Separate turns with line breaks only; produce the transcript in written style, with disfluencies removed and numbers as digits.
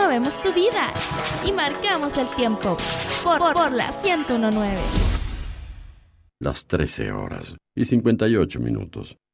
movemos tu vida y marcamos el tiempo por la 101.9.
Las 13 horas y 58 minutos.